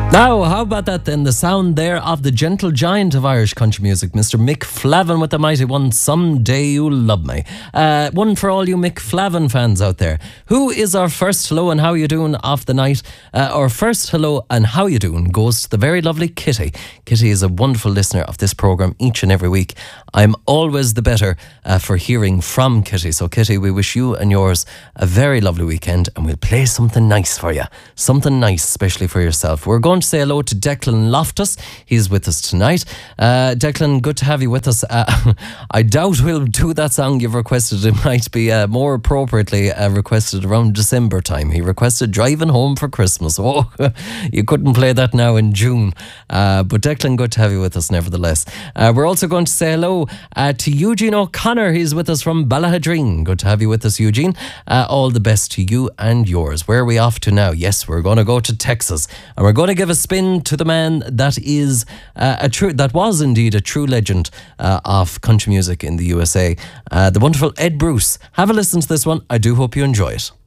Now, how about that then? The sound there of the gentle giant of Irish country music, Mr. Mick Flavin with the mighty one, Someday You'll Love Me. One for all you Mick Flavin fans out there. Who is our first hello and how you doing off the night? Our first hello and how you doing goes to the very lovely Kitty. Kitty is a wonderful listener of this programme each and every week. I'm always the better for hearing from Kitty. So Kitty, we wish you and yours a very lovely weekend, and we'll play something nice for you. Something nice, especially for yourself. We're going to say hello to Declan Loftus. He's with us tonight. Declan, good to have you with us. I doubt we'll do that song you've requested. It might be more appropriately requested around December time. He requested Driving Home for Christmas. Oh, you couldn't play that now in June. But Declan, good to have you with us nevertheless. We're also going to say hello to Eugene O'Connor. He's with us from Ballahadreen. Good to have you with us, Eugene. All the best to you and yours. Where are we off to now? Yes, we're going to go to Texas, and we're going to give a spin to the man that is that was indeed a true legend of country music in the USA, the wonderful Ed Bruce. Have a listen to this one. I do hope you enjoy it.